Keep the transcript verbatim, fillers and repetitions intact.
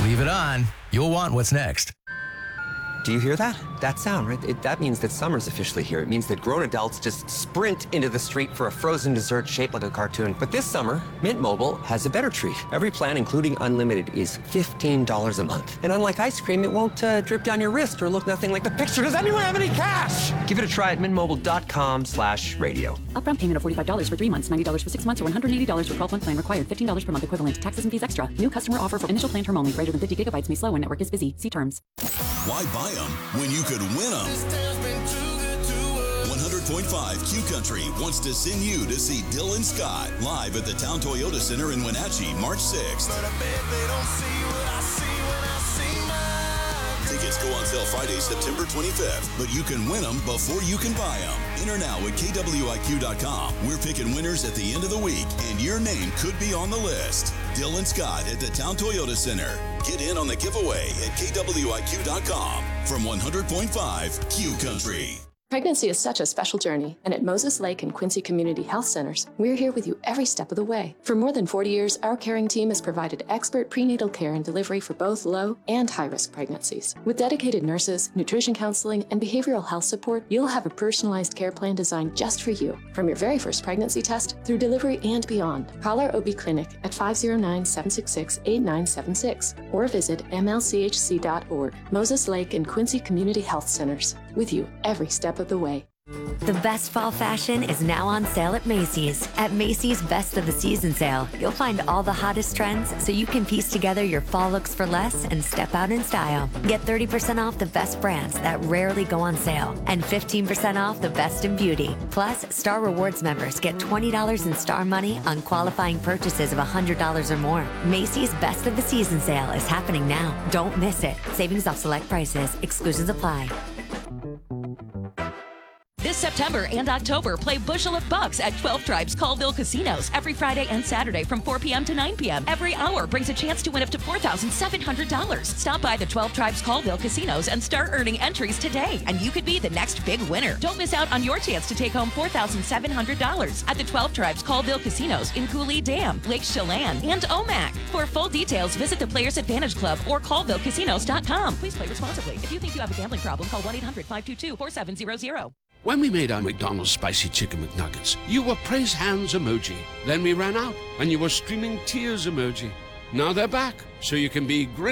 Leave it on. You'll want what's next. Do you hear that? That sound, right? It, that means that summer's officially here. It means that grown adults just sprint into the street for a frozen dessert shaped like a cartoon. But this summer, Mint Mobile has a better treat. Every plan, including unlimited, is fifteen dollars a month. And unlike ice cream, it won't uh, drip down your wrist or look nothing like the picture. Does anyone have any cash? Give it a try at mintmobile.com slash radio. Upfront payment of forty-five dollars for three months, ninety dollars for six months, or one hundred eighty dollars for twelve-month plan required. fifteen dollars per month equivalent. Taxes and fees extra. New customer offer for initial plan term only. Greater than fifty gigabytes may slow when network is busy. See terms. Why buy them when you could win them? one hundred point five Q Country wants to send you to see Dylan Scott live at the Town Toyota Center in Wenatchee, March sixth. Tickets go on sale Friday, September twenty-fifth, but you can win them before you can buy them. Enter now at K W I Q dot com. We're picking winners at the end of the week, and your name could be on the list. Dylan Scott at the Town Toyota Center. Get in on the giveaway at K W I Q dot com. From one hundred point five Q Country. Pregnancy is such a special journey, and at Moses Lake and Quincy Community Health Centers, we're here with you every step of the way. For more than forty years, our caring team has provided expert prenatal care and delivery for both low and high-risk pregnancies. With dedicated nurses, nutrition counseling, and behavioral health support, you'll have a personalized care plan designed just for you, from your very first pregnancy test through delivery and beyond. Call our O B clinic at five oh nine, seven six six, eight nine seven six or visit M L C H C dot org. Moses Lake and Quincy Community Health Centers, with you every step of the way. The best fall fashion is now on sale at Macy's. At Macy's Best of the Season sale, you'll find all the hottest trends so you can piece together your fall looks for less and step out in style. Get thirty percent off the best brands that rarely go on sale and fifteen percent off the best in beauty. Plus, Star Rewards members get twenty dollars in Star Money on qualifying purchases of one hundred dollars or more. Macy's Best of the Season sale is happening now. Don't miss it. Savings off select prices. Exclusions apply. This September and October, play Bushel of Bucks at twelve Tribes Colville Casinos every Friday and Saturday from four p.m. to nine p.m. Every hour brings a chance to win up to four thousand seven hundred dollars. Stop by the twelve Tribes Colville Casinos and start earning entries today, and you could be the next big winner. Don't miss out on your chance to take home four thousand seven hundred dollars at the twelve Tribes Colville Casinos in Cooley Dam, Lake Chelan, and Omak. For full details, visit the Players Advantage Club or colville casinos dot com. Please play responsibly. If you think you have a gambling problem, call one eight hundred, five two two, four seven zero zero. When we made our McDonald's Spicy Chicken McNuggets, you were praise hands emoji. Then we ran out, and you were streaming tears emoji. Now they're back, so you can be great.